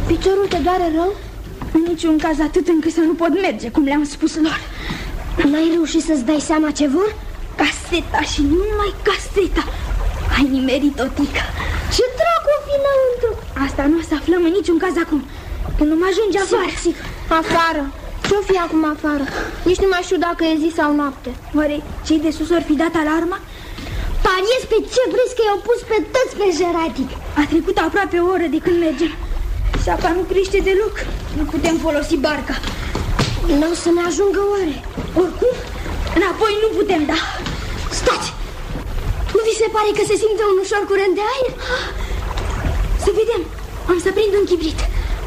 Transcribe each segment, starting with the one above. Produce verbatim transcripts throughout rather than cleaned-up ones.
Piciorul te doare rău? În niciun caz atât încât să nu pot merge, cum le-am spus lor. N-ai reușit să-ți dai seama ce vor? Caseta și numai caseta. Ai nimerit-o, Tica. Ce dracu fi înăuntru? Asta nu o să aflăm în niciun caz acum, când nu mă ajunge afară. Sigur, sigur. Afară. Ce-o fi acum afară? Nici nu mai știu dacă e zi sau noapte. Oare cei de sus ori fi dat alarma? Pariez pe ce vrei că i-au pus pe toți pe jeratic. A trecut aproape o oră de când mergem. Sapa nu crește deloc. Nu putem folosi barca. Nu o să ne ajungă oare? Oricum, înapoi nu putem da. Stați! Nu vi se pare că se simte un ușor curent de aer? Să vedem. Am să prind un chibrit.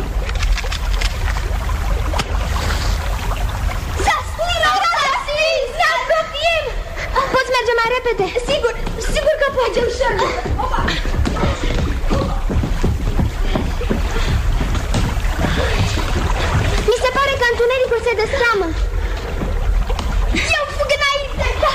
S-a stins! S-a stins! Ne apropiem! Poți merge mai repede? Sigur, sigur că poate ușor. Opa! Mi se pare că întunericul se destramă. Eu fug înainte! Da!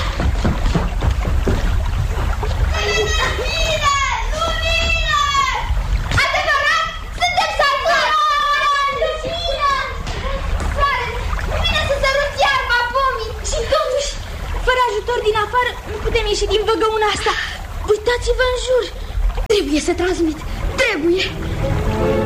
Lumină! Lumină! Adevărat? Suntem salvați! Lumină! Soare! Vine să săruți iarba pomii! Și totuși, fără ajutor din afară, nu putem ieși din văgăuna asta. Uitați-vă în jur. Trebuie să transmit. Trebuie.